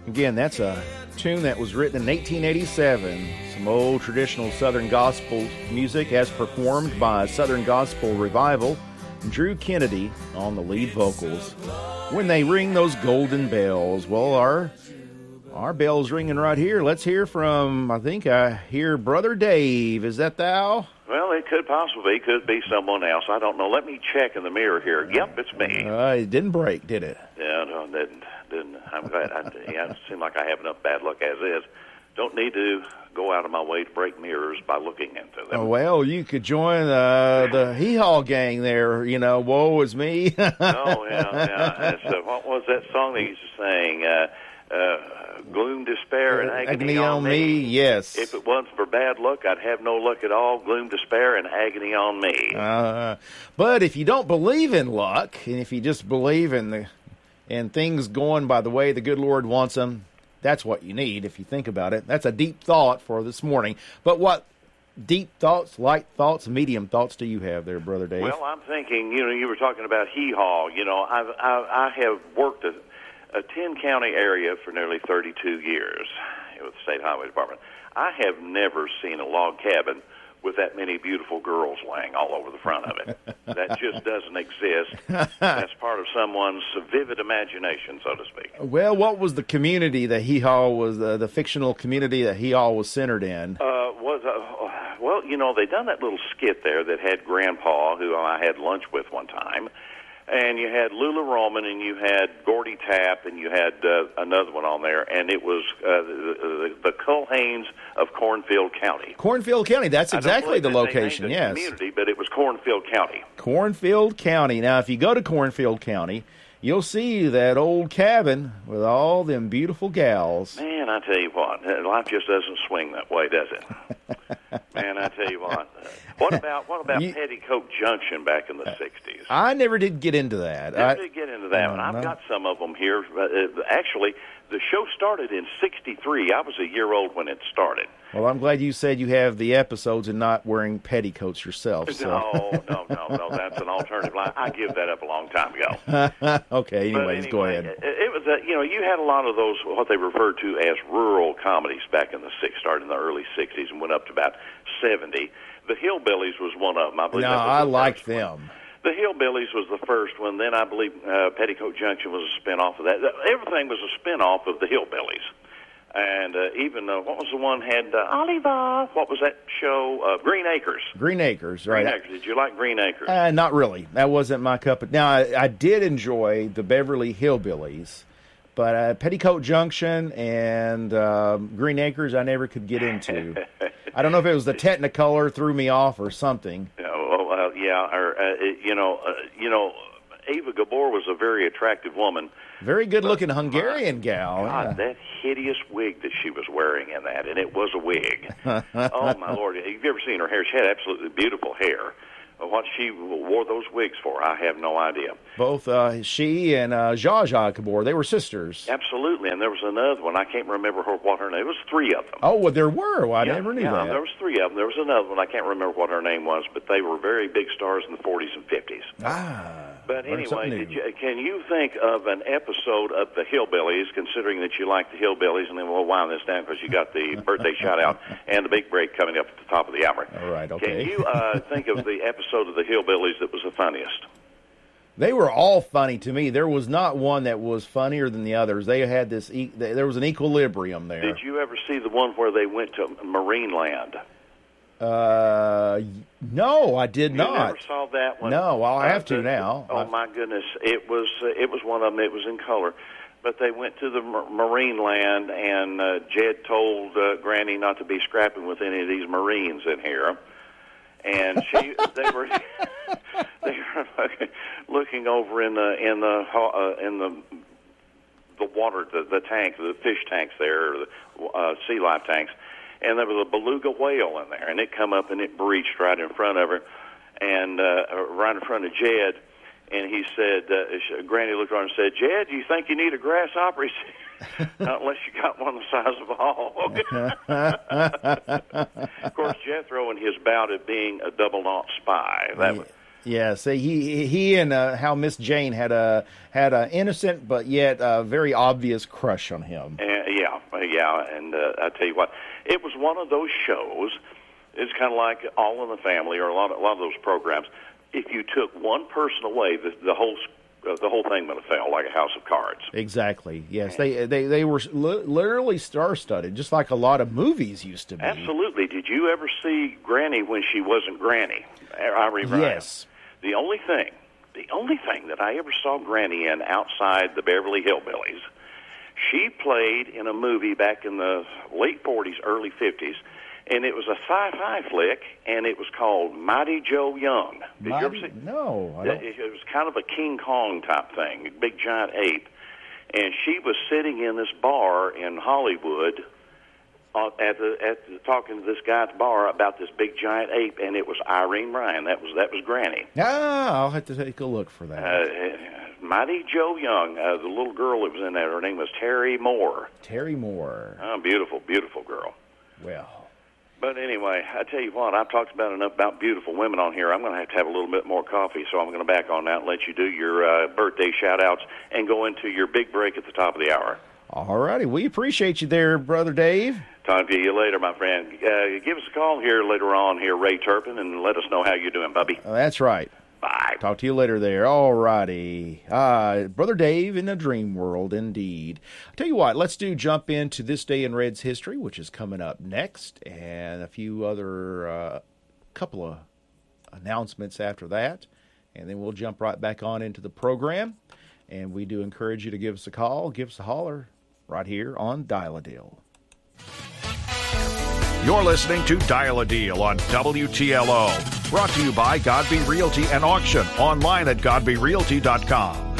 Again, that's a tune that was written in 1887. Some old traditional Southern gospel music as performed by Southern Gospel Revival. Drew Kennedy on the lead vocals. When they ring those golden bells. Well, our bell's ringing right here. Let's hear from, I think I hear Brother Dave. Is that thou? Well, it could possibly. It could be someone else. I don't know. Let me check in the mirror here. Yep, it's me. It didn't break, did it? Yeah, no, it didn't. I'm glad. It seems like I have enough bad luck as is. Don't need to go out of my way to break mirrors by looking into them. Oh, well, you could join the Hee-Haw gang there, woe is me. Oh, yeah. So what was that song they used to sing? Gloom, despair, and agony on me. Yes. If it wasn't for bad luck, I'd have no luck at all. Gloom, despair, and agony on me. But if you don't believe in luck, and if you just believe in things going by the way the good Lord wants them, that's what you need, if you think about it. That's a deep thought for this morning. But what deep thoughts, light thoughts, medium thoughts do you have there, Brother Dave? Well, I'm thinking, you were talking about hee-haw. I have worked a 10-county area for nearly 32 years with the State Highway Department. I have never seen a log cabin with that many beautiful girls laying all over the front of it. That just doesn't exist. That's part of someone's vivid imagination, so to speak. Well, what was the community that Hee-Haw was, the fictional community that Hee-Haw was centered in? Well, they done that little skit there that had Grandpa, who I had lunch with one time, and you had Lula Roman, and you had Gordy Tapp, and you had another one on there, and it was the Culhanes of Cornfield County. Cornfield County, that's exactly the location, yes. Community, but it was Cornfield County. Cornfield County. Now, if you go to Cornfield County, you'll see that old cabin with all them beautiful gals. Man, I tell you what, life just doesn't swing that way, does it? Man, I tell you what. What about Petticoat Junction back in the 60s? I never did get into that. Never did get into that one. I've got some of them here. Actually, the show started in 63. I was a year old when it started. Well, I'm glad you said you have the episodes and not wearing petticoats yourself. So. No, that's an alternative line. I give that up a long time ago. Okay, anyways, go ahead. It was, you had a lot of those, what they referred to as rural comedies back in the started in the early 60s and went up to about 70. The Hillbillies was one of them. I believe I liked them. The Hillbillies was the first one. Then I believe Petticoat Junction was a spin-off of that. Everything was a spin-off of the Hillbillies. And even, what was the one had Oliver? What was that show? Green Acres. Green Acres, right. Green Acres. Did you like Green Acres? Not really. That wasn't my cup of... Now, I did enjoy the Beverly Hillbillies, but Petticoat Junction and Green Acres I never could get into. I don't know if it was the Technicolor threw me off or something. Ava Gabor was a very attractive woman. Very good-looking Hungarian gal. God, that hideous wig that she was wearing in that, and it was a wig. Oh, my Lord. Have you ever seen her hair? She had absolutely beautiful hair. What she wore those wigs for, I have no idea. Both she and Zsa Zsa Gabor, they were sisters. Absolutely, and there was another one. I can't remember what her name. It was three of them. Oh, well, there were. Well, I never knew that. There was three of them. There was another one. I can't remember what her name was, but they were very big stars in the 40s and 50s. But anyway, can you think of an episode of the Hillbillies, considering that you like the Hillbillies, and then we'll wind this down because you got the birthday shout-out and the big break coming up at the top of the hour. All right, okay. Can you think of the episode of the Hillbillies that was the funniest? They were all funny to me. There was not one that was funnier than the others. They had this. There was an equilibrium there. Did you ever see the one where they went to Marineland? No, I did not. You never saw that one? No, well, I have to now. Oh, my goodness. It was one of them. It was in color. But they went to the Marineland, and Jed told Granny not to be scrapping with any of these Marines in here. And they were looking over in the water, the tank, the fish tanks there, the sea life tanks, and there was a beluga whale in there, and it come up and it breached right in front of her, and right in front of Jed, and he said, Granny looked around and said, "Jed, do you think you need a grasshopper?" He said, "Not unless you got one the size of a hog." Of course, Jethro and his bout of being a double-knot spy. Yes, he and how Miss Jane had a innocent but yet very obvious crush on him. Yeah, and I tell you what, it was one of those shows. It's kind of like All in the Family or a lot of those programs. If you took one person away, the whole thing would have fell like a house of cards. Exactly. Yes, they were literally star-studded, just like a lot of movies used to be. Absolutely. Did you ever see Granny when she wasn't Granny? Irene Ryan. Yes. The only thing that I ever saw Granny in outside the Beverly Hillbillies, she played in a movie back in the late 40s, early 50s, and it was a sci-fi flick, and it was called Mighty Joe Young. Did you ever see it? No, I don't. It was kind of a King Kong type thing, a big giant ape, and she was sitting in this bar in Hollywood talking to this guy at the bar about this big giant ape, and it was Irene Ryan. That was Granny. I'll have to take a look for that. Mighty Joe Young, the little girl that was in there, her name was Terry Moore. Terry Moore. Oh, beautiful, beautiful girl. Well. But anyway, I tell you what, I've talked about enough about beautiful women on here. I'm going to have a little bit more coffee, so I'm going to back on that and let you do your birthday shout-outs and go into your big break at the top of the hour. All righty. We appreciate you there, Brother Dave. Talk to you later, my friend. Give us a call here later on here, Ray Turpin, and let us know how you're doing, Bubby. That's right. Bye. Talk to you later there. All righty. Brother Dave in a dream world, indeed. I'll tell you what, let's jump into This Day in Reds history, which is coming up next, and a few other couple of announcements after that, and then we'll jump right back on into the program. And we do encourage you to give us a call, give us a holler right here on Dial-A-Deal. You're listening to Dial-A-Deal on WTLO. Brought to you by Godby Realty and Auction. Online at GodbyRealty.com.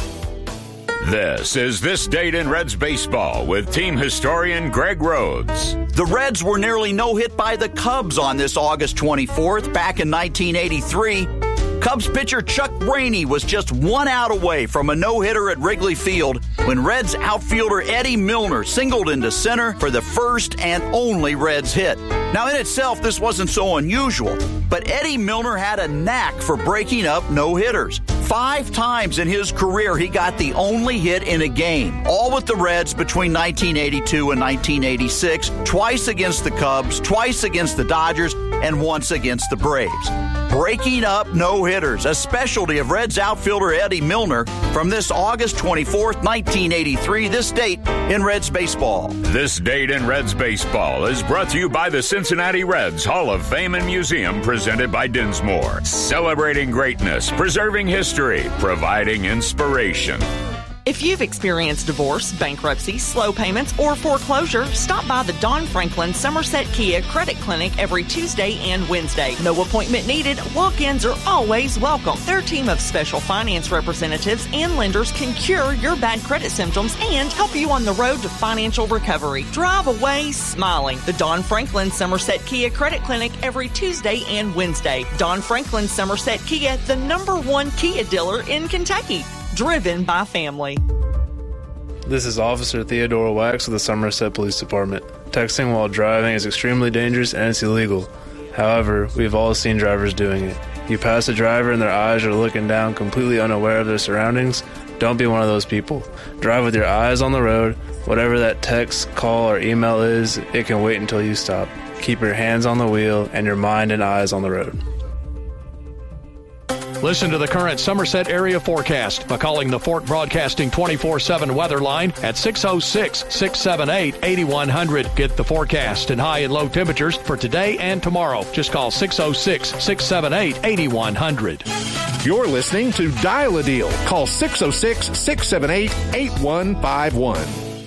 This is This Date in Reds Baseball with team historian Greg Rhodes. The Reds were nearly no-hit by the Cubs on this August 24th back in 1983. Cubs pitcher Chuck Rainey was just 1 out away from a no-hitter at Wrigley Field when Reds outfielder Eddie Milner singled into center for the first and only Reds hit. Now, in itself, this wasn't so unusual, but Eddie Milner had a knack for breaking up no-hitters. 5 times in his career, he got the only hit in a game, all with the Reds between 1982 and 1986, twice against the Cubs, twice against the Dodgers, and once against the Braves. Breaking up no-hitters, a specialty of Reds outfielder Eddie Milner from this August 24th, 1983, this date in Reds baseball. This Date in Reds Baseball is brought to you by the Cincinnati Reds Hall of Fame and Museum, presented by Dinsmore. Celebrating greatness, preserving history, providing inspiration. If you've experienced divorce, bankruptcy, slow payments, or foreclosure, stop by the Don Franklin Somerset Kia Credit Clinic every Tuesday and Wednesday. No appointment needed. Walk-ins are always welcome. Their team of special finance representatives and lenders can cure your bad credit symptoms and help you on the road to financial recovery. Drive away smiling. The Don Franklin Somerset Kia Credit Clinic every Tuesday and Wednesday. Don Franklin Somerset Kia, the #1 Kia dealer in Kentucky. Driven by family. This is Officer Theodore Wax of the Somerset Police Department. Texting while driving is extremely dangerous and it's illegal. However, we've all seen drivers doing it. You pass a driver and their eyes are looking down, completely unaware of their surroundings. Don't be one of those people. Drive with your eyes on the road. Whatever that text, call, or email is, it can wait until you stop. Keep your hands on the wheel and your mind and eyes on the road. Listen to the current Somerset area forecast by calling the Fort Broadcasting 24/7 weather line at 606-678-8100. Get the forecast and high and low temperatures for today and tomorrow. Just call 606-678-8100. You're listening to Dial-A-Deal. Call 606-678-8151.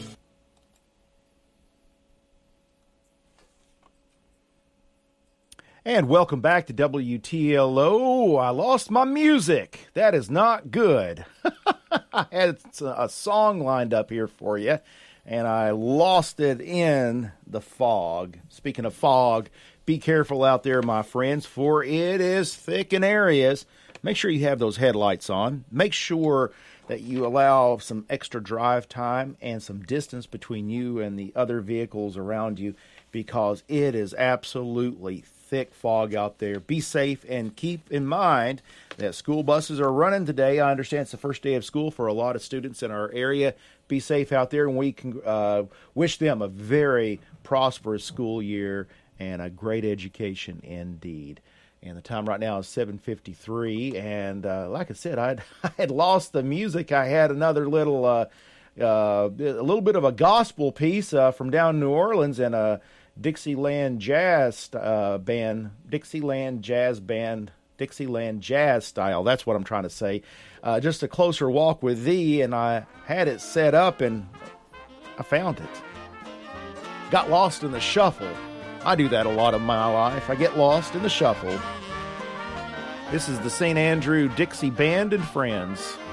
And welcome back to WTLO. I lost my music. That is not good. I had a song lined up here for you, and I lost it in the fog. Speaking of fog, be careful out there, my friends, for it is thick in areas. Make sure you have those headlights on. Make sure that you allow some extra drive time and some distance between you and the other vehicles around you, because it is absolutely thick thick fog out there. Be safe and keep in mind that school buses are running today. I understand it's the first day of school for a lot of students in our area. Be safe out there, and we can wish them a very prosperous school year and a great education indeed. And the time right now is 7:53, and like I said, I had lost the music. I had another little, a little bit of a gospel piece from down in New Orleans, and a Dixieland Jazz band, Dixieland Jazz style. That's what I'm trying to say. Just a closer walk with thee, and I had it set up, and I found it. Got lost in the shuffle. I do that a lot in my life. I get lost in the shuffle. This is the St. Andrew Dixie Band and Friends.